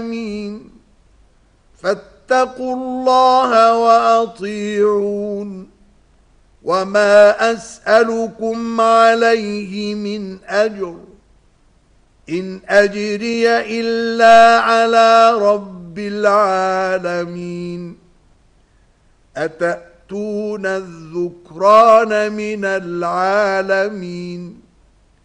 فاتقوا الله وأطيعون وما أسألكم عليه من أجر إن أجري إلا على رب العالمين أتأتون الذكران من العالمين